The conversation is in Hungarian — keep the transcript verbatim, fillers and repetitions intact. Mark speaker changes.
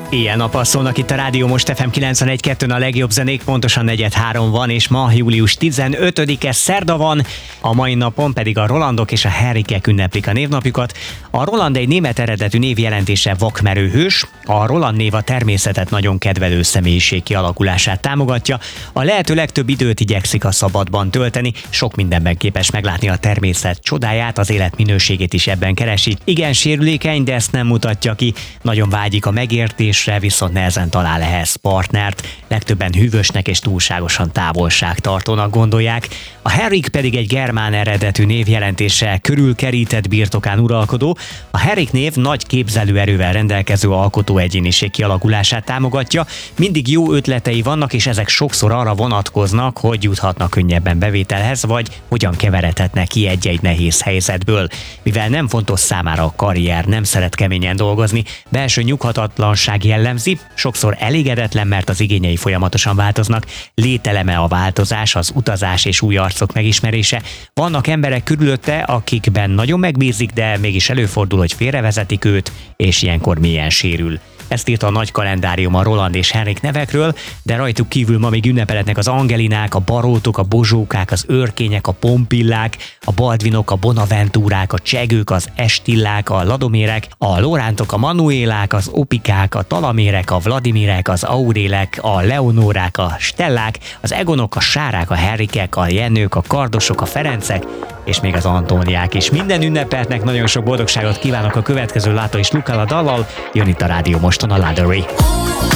Speaker 1: Éjjel-nappal szólnak itt a Rádió Most ef em kilencvenegy kettőn a legjobb zenék, pontosan negyed három van, és ma július tizenötödike szerda van, a mai napon pedig a Rolandok és a Henrikek ünneplik a névnapjukat. A Roland egy német eredetű névjelentése vakmerő hős, a Roland név a természetet nagyon kedvelő személyiség kialakulását támogatja, a lehető legtöbb időt igyekszik a szabadban tölteni, sok mindenben képes meglátni a természet csodáját, az élet minőségét is ebben keresi. Igen sérülékeny, de ezt nem mutatja ki, nagyon vágyik a megértésre, viszont nehezen talál ehhez partnert, legtöbben hűvösnek és túlságosan távolságtartónak gondolják. A Henrik pedig egy germán eredetű névjelentése körülkerített birtokán uralkodó. A Henrik név nagy képzelőerővel rendelkező alkotó egyéniség kialakulását támogatja, mindig jó ötletei vannak, és ezek sokszor arra vonatkoznak, hogy juthatnak könnyebben bevételhez, vagy hogyan keveredhetnek ki egy-egy nehéz helyzetből. Mivel nem fontos számára a karrier, nem szeret keményen dolgozni, belső nyughatatlanság jellemzi, sokszor elégedetlen, mert az igényei folyamatosan változnak, lételeme a változás, az utazás és új arcok megismerése. Vannak emberek körülötte, akikben nagyon megbízik, de mégis előfordul, hogy félrevezetik őt, és ilyenkor mélyen sérül. Ezt írta a nagy kalendárium a Roland és Henrik nevekről, de rajtuk kívül ma még ünnepelhetnek az Angelinák, a Barótok, a Bozsókák, az Örkények, a Pompillák, a Baldvinok, a Bonaventúrák, a Csegők, az Estillák, a Ladomérek, a Lorántok, a Manuélák, az Opikák, a Talamérek, a Vladimirek, az Aurélek, a Leonórák, a Stellák, az Egonok, a Sárák, a Henrikek, a Jennők, a Kardosok, a Ferencek, és még az Antóniák is. Minden ünnepeltnek nagyon sok boldogságot kívánok a következő Láta és Lukala dallal, jön itt a Rádió Moston a Ladery.